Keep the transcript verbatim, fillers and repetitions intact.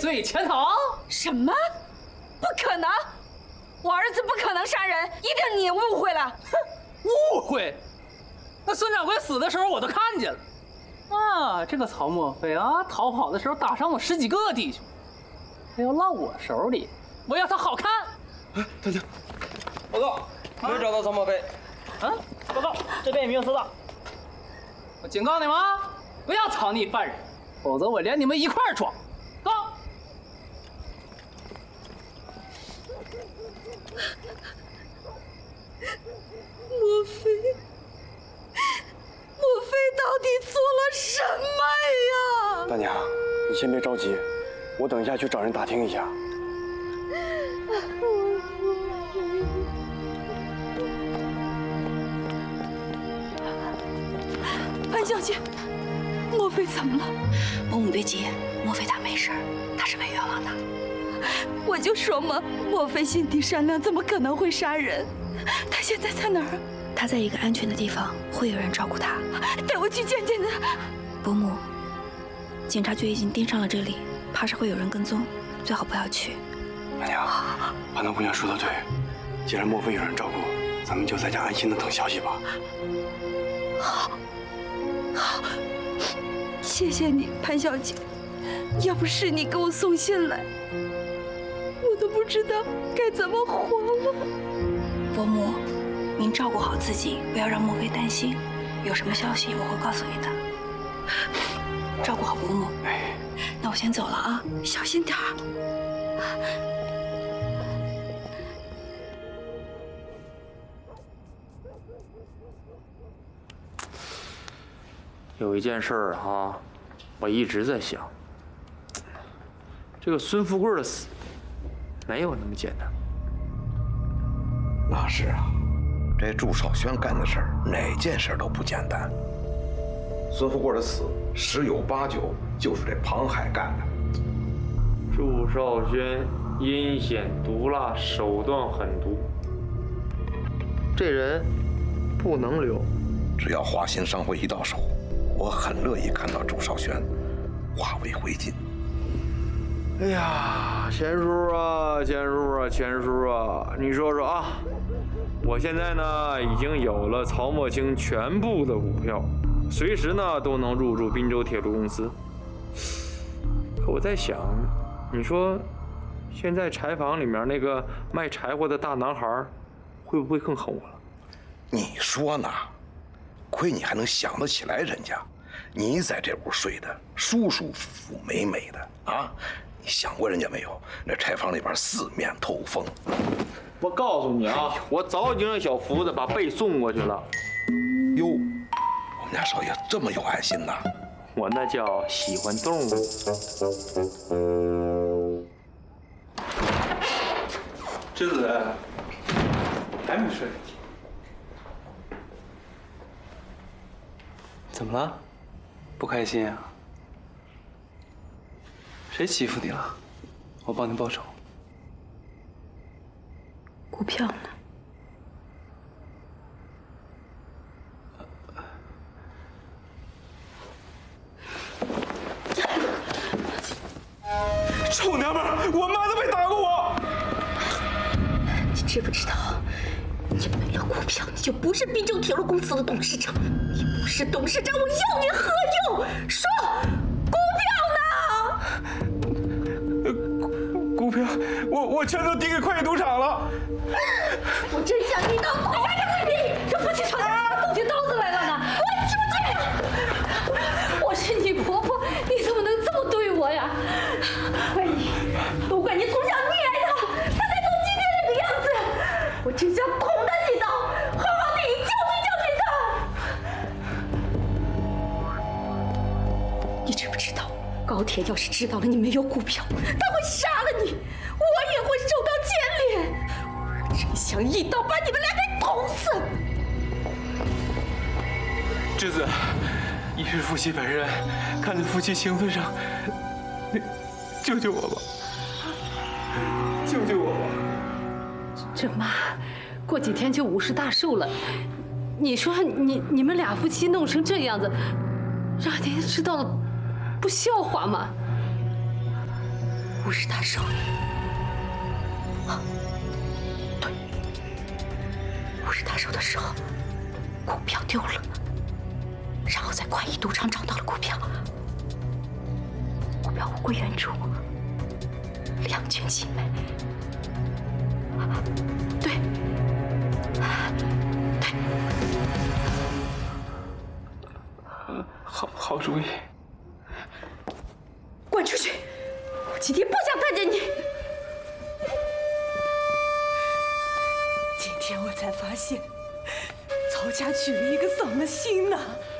罪潜逃。 什么？不可能！我儿子不可能杀人，一定你误会了。 哼，误会？那孙掌柜死的时候我都看见了。啊，这个曹墨菲啊，逃跑的时候打伤我十几个弟兄，他要落我手里，我要他好看。 哎，等等，报告，没有找到曹墨菲。 啊， 报告，这边已经死了。 我警告你们，不要藏匿犯人，否则我连你们一块儿撞。走。 莫非，莫非到底做了什么呀？ 大娘，你先别着急，我等一下去找人打听一下。 潘小姐，莫非怎么了？ 伯母别急，莫非他没事，他是被冤枉的。 我就说嘛，莫非心地善良，怎么可能会杀人？他现在在哪儿？ 他在一个安全的地方，会有人照顾他。 带我去见见他。 伯母，警察局已经盯上了这里，怕是会有人跟踪，最好不要去。 大娘，潘大姑娘说的对，既然莫非有人照顾，咱们就在家安心的等消息吧。 好，好，谢谢你，潘小姐。要不是你给我送信来，我都不知道该怎么活了。 伯母，您照顾好自己，不要让莫非担心。有什么消息我会告诉你的。照顾好伯母。 哎， 那我先走了啊， 小心点儿。 有一件事儿哈，我一直在想，这个孙富贵的死没有那么简单。 那是啊，这祝少轩干的事儿，哪件事都不简单。孙富贵的死，十有八九就是这庞海干的。 祝少轩阴险毒辣，手段狠毒，这人不能留。 只要华新商会一到手，我很乐意看到祝少轩化为灰烬。 哎呀，钱叔啊，钱叔啊，钱叔啊，你说说啊，我现在呢已经有了曹墨清全部的股票，随时呢都能入驻滨州铁路公司。可我在想，你说现在柴房里面那个卖柴火的大男孩，会不会更恨我了？ 你说呢？亏你还能想得起来人家，你在这屋睡的舒舒服服、美美的啊！你想过人家没有？那柴房里边四面透风。 我告诉你啊，我早已经让小福子把被送过去了。 哟，我们家少爷这么有爱心呐！ 我那叫喜欢动物。 侄子还没睡？怎么了？不开心啊？谁欺负你了？我帮你报仇。 股票呢？ 臭娘们儿，我妈都没打过我。 你知不知道，你没了股票，你就不是滨州铁路公司的董事长，你不是董事长，我要你何用？说，股票呢？ 股票，我我全都抵给快意赌场了。 我真想你当鬼呀！这鬼逼，这夫妻吵架动起刀子来了呢！滚出去！我是你婆婆，你怎么能这么对我呀？怪你，都怪你从小溺爱他，他才成今天这个样子。我真想捅他几刀，好好地教训教训他。你知不知道，高铁要是知道了你没有股票，他会杀了你，我也会受到牵连。我真想一刀把你们俩给捅死。 侄子，你是夫妻本人，看在夫妻情分上，你救救我吧，救救我吧！ 这妈，过几天就五十大寿了，你说你你们俩夫妻弄成这样子，让人家知道了，不笑话吗？ 吴氏大手里。啊，对，吴氏大手的时候，股票丢了，然后在快意赌场找到了股票，股票物归原主，两全其美。对，对， 好好主意。 滚出去！我今天不想看见你。 今天我才发现，曹家娶了一个什么新郎。